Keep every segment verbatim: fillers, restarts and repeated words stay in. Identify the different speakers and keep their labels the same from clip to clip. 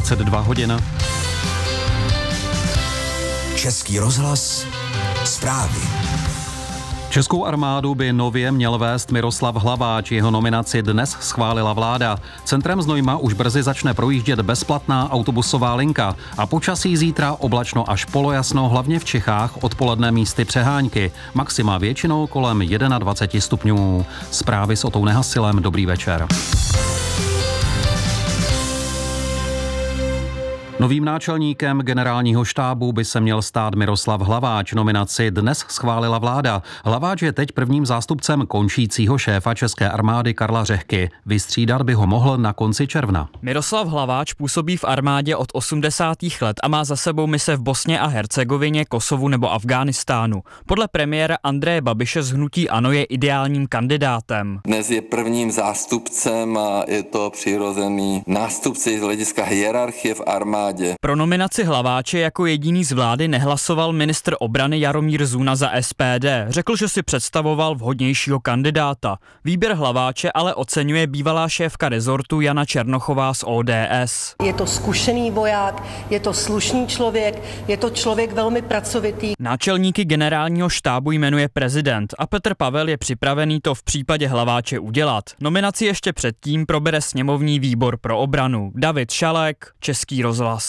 Speaker 1: dvacet dva hodin.
Speaker 2: Český rozhlas, zprávy.
Speaker 1: Českou armádu by nově měl vést Miroslav Hlaváč, jeho nominaci dnes schválila vláda. Centrem Znojma už brzy začne projíždět bezplatná autobusová linka a počasí zítra oblačno až polojasno, hlavně v Čechách, odpoledne místy přehánky. Maxima většinou kolem dvacet jedna stupňů. Zprávy s Otou Nehasilem, dobrý večer. Novým náčelníkem generálního štábu by se měl stát Miroslav Hlaváč. Nominaci dnes schválila vláda. Hlaváč je teď prvním zástupcem končícího šéfa České armády Karla Řehky. Vystřídat by ho mohl na konci června.
Speaker 3: Miroslav Hlaváč působí v armádě od osmdesátých let a má za sebou mise v Bosně a Hercegovině, Kosovu nebo Afghánistánu. Podle premiéra Andreje Babiše z hnutí ANO je ideálním kandidátem.
Speaker 4: Dnes je prvním zástupcem a je to přirozený nástupce z hlediska hierarchie v armádě.
Speaker 3: Pro nominaci Hlaváče jako jediný z vlády nehlasoval ministr obrany Jaromír Zuna za S P D. Řekl, že si představoval vhodnějšího kandidáta. Výběr Hlaváče ale oceňuje bývalá šéfka rezortu Jana Černochová z O D S.
Speaker 5: Je to zkušený voják, je to slušný člověk, je to člověk velmi pracovitý.
Speaker 3: Náčelníky generálního štábu jmenuje prezident a Petr Pavel je připravený to v případě Hlaváče udělat. Nominaci ještě předtím probere sněmovní výbor pro obranu. David Šalek, Český rozhlas.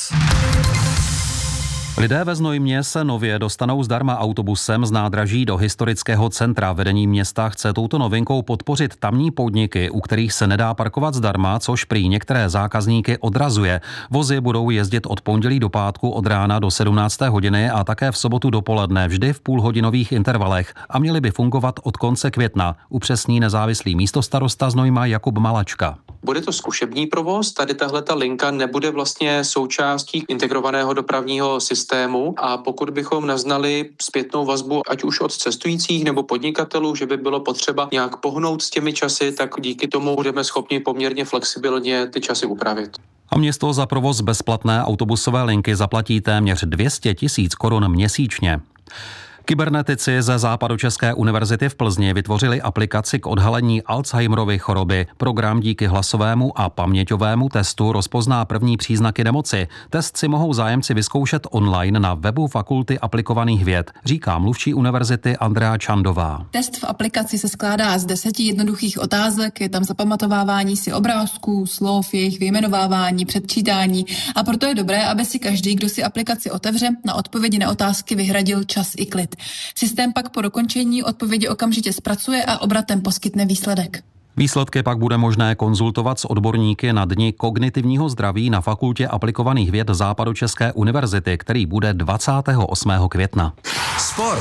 Speaker 1: Lidé ve Znojmě se nově dostanou zdarma autobusem z nádraží do historického centra. Vedení města chce touto novinkou podpořit tamní podniky, u kterých se nedá parkovat zdarma, což prý některé zákazníky odrazuje. Vozy budou jezdit od pondělí do pátku od rána do sedmnácté hodiny a také v sobotu dopoledne, vždy v půlhodinových intervalech, a měly by fungovat od konce května, upřesní nezávislý místostarosta Znojma Jakub Malačka.
Speaker 6: Bude to zkušební provoz, tady tahleta linka nebude vlastně součástí integrovaného dopravního systému a pokud bychom naznali zpětnou vazbu, ať už od cestujících nebo podnikatelů, že by bylo potřeba nějak pohnout s těmi časy, tak díky tomu budeme schopni poměrně flexibilně ty časy upravit.
Speaker 1: A město za provoz bezplatné autobusové linky zaplatí téměř dvě stě tisíc korun měsíčně. Kybernetici ze Západočeské univerzity v Plzni vytvořili aplikaci k odhalení Alzheimerovy choroby. Program díky hlasovému a paměťovému testu rozpozná první příznaky nemoci. Test si mohou zájemci vyzkoušet online na webu Fakulty aplikovaných věd, říká mluvčí univerzity Andrea Čandová.
Speaker 7: Test v aplikaci se skládá z deseti jednoduchých otázek, je tam zapamatovávání si obrázků, slov, jejich vyjmenovávání, předčítání a proto je dobré, aby si každý, kdo si aplikaci otevře, na odpovědi na otázky vyhradil čas i klid. Systém pak po dokončení odpovědi okamžitě zpracuje a obratem poskytne výsledek.
Speaker 1: Výsledky pak bude možné konzultovat s odborníky na Dni kognitivního zdraví na Fakultě aplikovaných věd Západočeské univerzity, který bude dvacátého osmého května.
Speaker 2: Sport.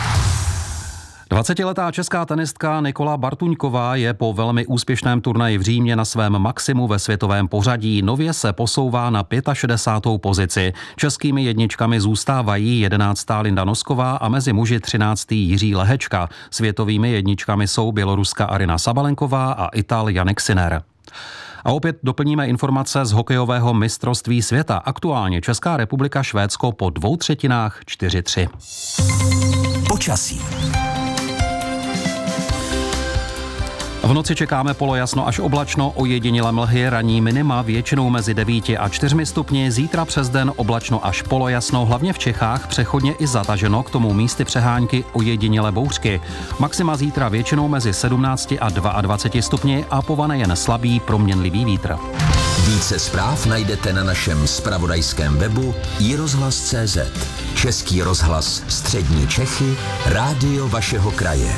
Speaker 1: dvacetiletá česká tenistka Nikola Bartuňková je po velmi úspěšném turnaji v Římě na svém maximu ve světovém pořadí. Nově se posouvá na šedesátou pátou pozici. Českými jedničkami zůstávají jedenáctá Linda Nosková a mezi muži třináctý Jiří Lehečka. Světovými jedničkami jsou běloruska Arina Sabalenková a Ital Jannik Sinner. A opět doplníme informace z hokejového mistrovství světa. Aktuálně Česká republika Švédsko po dvou třetinách čtyři tři.
Speaker 2: Počasí.
Speaker 1: V noci čekáme polojasno až oblačno, ojedinělé mlhy, ranní minima většinou mezi devíti a čtyřmi stupni, zítra přes den oblačno až polojasno, hlavně v Čechách, přechodně i zataženo, k tomu místy přehánky ojedinělé bouřky. Maxima zítra většinou mezi sedmnácti a dvaceti dvěma stupni a povane jen slabý proměnlivý vítr.
Speaker 2: Více zpráv najdete na našem zpravodajském webu i rozhlas tečka cé zet. Český rozhlas Střední Čechy, rádio vašeho kraje.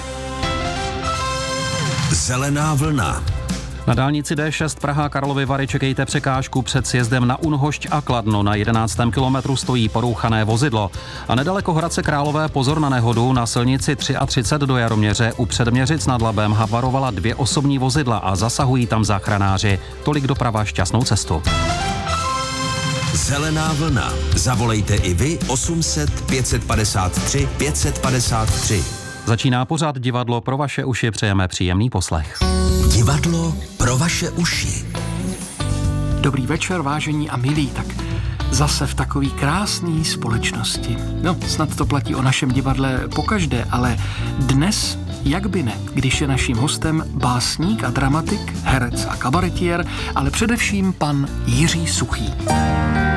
Speaker 2: Zelená vlna.
Speaker 1: Na dálnici D šest Praha Karlovy Vary čekejte překážku před sjezdem na Unhošť a Kladno. Na jedenáctém kilometru stojí porouchané vozidlo. A nedaleko Hradce Králové pozor na nehodu. Na silnici třicet tři do Jaroměře u Předměřic nad Labem havarovala dvě osobní vozidla a zasahují tam záchranáři. Tolik doprava, šťastnou cestu.
Speaker 2: Zelená vlna. Zavolejte i vy osm set pět set padesát tři pět set padesát tři.
Speaker 1: Začíná pořad Divadlo pro vaše uši, přejeme příjemný poslech.
Speaker 2: Divadlo pro vaše uši.
Speaker 8: Dobrý večer, vážení a milí, tak zase v takový krásný společnosti. No, snad to platí o našem divadle pokaždé, ale dnes jak by ne, když je naším hostem básník a dramatik, herec a kabaretier, ale především pan Jiří Suchý.